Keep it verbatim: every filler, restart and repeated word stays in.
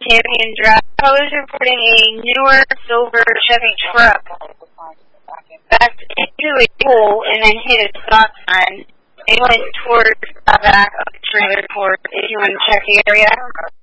Champion Drive. I was reporting a newer silver Chevy truck backed into a pole and then hit a stop sign. It went towards the back of the trailer court if you want to check the area.